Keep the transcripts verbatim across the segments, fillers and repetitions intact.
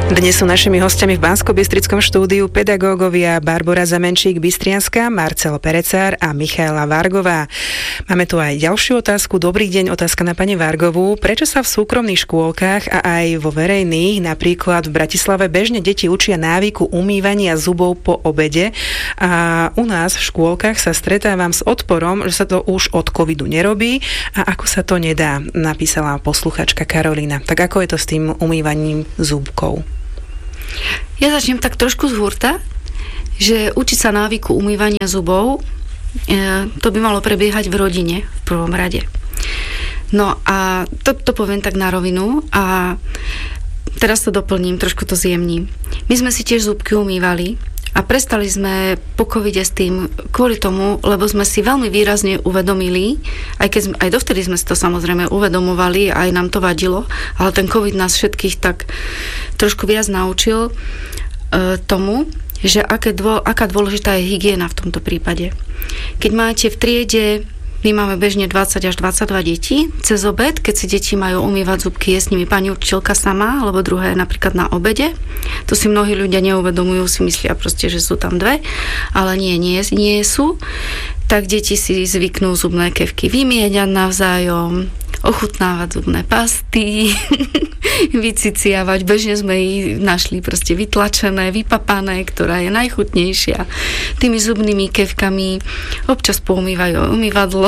Dnes sú našimi hostiami v Banskobystrickom štúdiu pedagógovia Barbora Zamenčík-Bystrianska, Marcel Perecár a Michaela Vargová. Máme tu aj ďalšiu otázku. Dobrý deň, otázka na pani Vargovú. Prečo sa v súkromných škôlkach a aj vo verejných, napríklad v Bratislave, bežne deti učia návyku umývania zubov po obede a u nás v škôlkach sa stretávam s odporom, že sa to už od covidu nerobí a ako sa to nedá, napísala posluchačka Karolína. Tak ako je to s tým umývaním zúbkov? Ja začnem tak trošku z hurta, že učiť sa návyku umývania zubov, e, to by malo prebiehať v rodine v prvom rade. No a to, to poviem tak na rovinu a teraz to doplním, trošku to zjemním. My sme si tiež zúbky umývali a prestali sme po covide s tým kvôli tomu, lebo sme si veľmi výrazne uvedomili, aj keď sme, aj dovtedy sme si to samozrejme uvedomovali, aj nám to vadilo, ale ten covid nás všetkých tak trošku viac naučil e, tomu, že aké dvo, aká dôležitá je hygiena v tomto prípade. Keď máte v triede, my máme bežne dvadsať až dvadsaťdva detí cez obed, keď si deti majú umývať zubky, je s nimi pani učiteľka sama, alebo druhé napríklad na obede. To si mnohí ľudia neuvedomujú, si myslia proste, že sú tam dve, ale nie, nie, nie sú. Tak deti si zvyknú zubné kefky vymieňať navzájom, ochutnávať zubné pasty, vyciciavať. Bežne sme ich našli proste vytlačené, vypapané, ktorá je najchutnejšia. Tými zubnými kefkami občas poumývajú umývadlo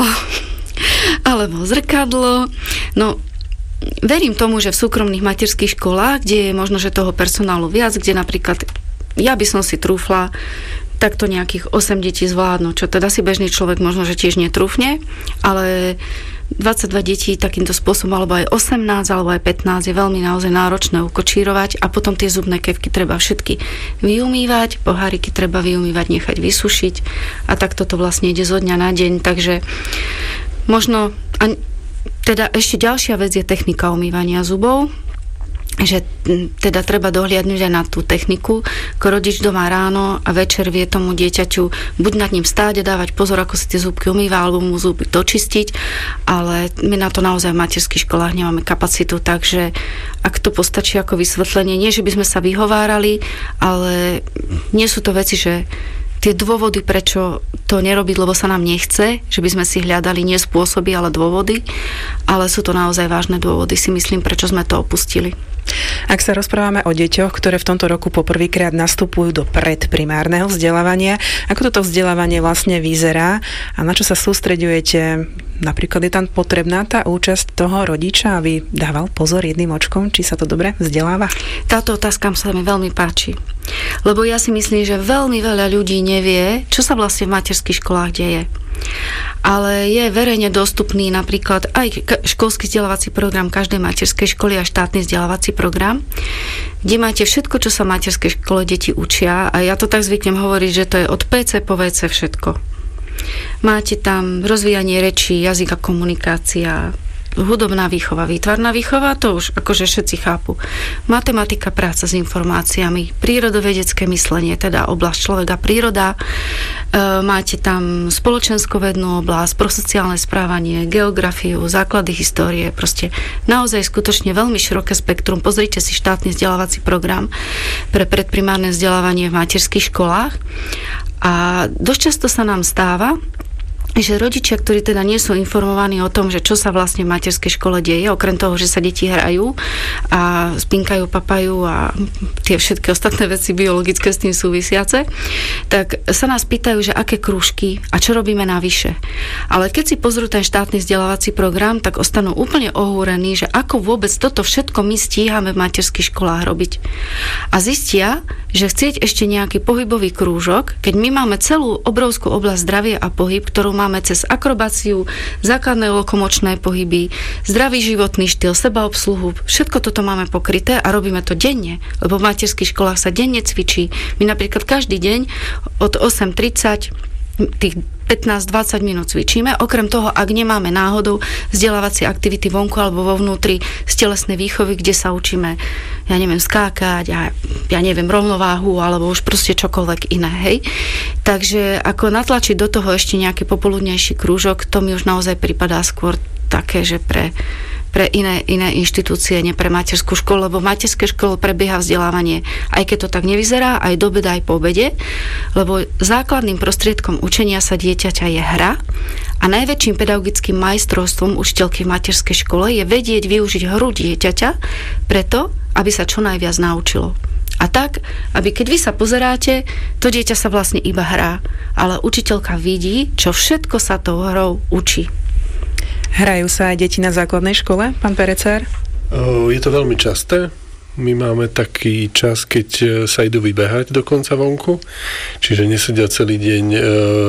alebo zrkadlo. No, verím tomu, že v súkromných materských školách, kde je možno, že toho personálu viac, kde napríklad ja by som si trúfla takto nejakých osem detí zvládnu, čo teda si bežný človek možno, že tiež netrúfne, ale dvadsaťdva detí takýmto spôsobom, alebo aj osemnásť, alebo aj pätnásť je veľmi naozaj náročné ukočírovať a potom tie zubné kefky treba všetky vyumývať, poháriky treba vyumývať, nechať vysušiť a takto to vlastne ide zo dňa na deň, takže možno, a teda ešte ďalšia vec je technika umývania zubov, že teda treba dohliadnúť aj na tú techniku. Ako rodič doma ráno a večer vie tomu dieťaťu buď nad ním stáť a dávať pozor, ako si tie zúbky umýva, alebo mu zúby dočistiť, ale my na to naozaj v materských školách nemáme kapacitu, takže ak to postačí ako vysvetlenie, nie, že by sme sa vyhovárali, ale nie sú to veci, že tie dôvody, prečo to nerobiť, lebo sa nám nechce, že by sme si hľadali nie spôsoby, ale dôvody, ale sú to naozaj vážne dôvody, si myslím, prečo sme to opustili. Ak sa rozprávame o deťoch, ktoré v tomto roku poprvýkrát nastupujú do predprimárneho vzdelávania, ako toto vzdelávanie vlastne vyzerá a na čo sa sústreďujete? Napríklad je tam potrebná tá účasť toho rodiča, aby dával pozor jedným očkom, či sa to dobre vzdeláva? Táto otázka sa mi veľmi páči, lebo ja si myslím, že veľmi veľa ľudí nevie, čo sa vlastne v materských školách deje. Ale je verejne dostupný napríklad aj školský vzdelávací program každej materskej školy a štátny vzdelávací program, kde máte všetko, čo sa v materskej škole deti učia a ja to tak zvyknem hovoriť, že to je od pé cé po vé cé všetko. Máte tam rozvíjanie rečí, jazyk a komunikácia, hudobná výchova, výtvarná výchova, to už akože všetci chápu. Matematika, práca s informáciami, prírodovedecké myslenie, teda oblasť človek a príroda. E, máte tam spoločenskovednú oblasť, prosociálne správanie, geografiu, základy histórie, proste naozaj skutočne veľmi široké spektrum. Pozrite si štátny vzdelávací program pre predprimárne vzdelávanie v materských školách. A dosť často sa nám stáva, že rodičia, ktorí teda nie sú informovaní o tom, že čo sa vlastne v materskej škole deje, okrem toho, že sa deti hrajú a spinkajú, papajú a tie všetky ostatné veci biologické s tým súvisiace, tak sa nás pýtajú, že aké krúžky a čo robíme navyše. Ale keď si pozrú ten štátny vzdelávací program, tak ostanú úplne ohúrení, že ako vôbec toto všetko my stíhame v materských školách robiť. A zistia, že chcieť ešte nejaký pohybový krúžok, keď my máme celú obrovskú oblasť zdravia a pohyb, ktorú máme cez akrobáciu, základné lokomočné pohyby, zdravý životný štýl, sebaobsluhu, všetko toto máme pokryté a robíme to denne, lebo v materských školách sa denne cvičí. My napríklad každý deň od osem tridsať tých pätnásť dvadsať minút cvičíme. Okrem toho, ak nemáme náhodou vzdelávacie aktivity vonku alebo vo vnútri z telesnej výchovy, kde sa učíme, ja neviem, skákať a ja neviem, rovnováhu alebo už proste čokoľvek iné, hej. Takže ako natlačiť do toho ešte nejaký popoludnejší krúžok, to mi už naozaj pripadá skôr také, že pre pre iné, iné inštitúcie, nie pre materskú školu, lebo v materskej škole prebieha vzdelávanie, aj keď to tak nevyzerá, aj do obeda, aj po obede, lebo základným prostriedkom učenia sa dieťaťa je hra a najväčším pedagogickým majstrovstvom učiteľky v materskej škole je vedieť využiť hru dieťaťa preto, aby sa čo najviac naučilo. A tak, aby keď vy sa pozeráte, to dieťa sa vlastne iba hrá, ale učiteľka vidí, čo všetko sa tou hrou učí. Hrajú sa aj deti na základnej škole, pán Perecár? Je to veľmi časté. My máme taký čas, keď sa idú vybehať dokonca vonku, čiže nesedia celý deň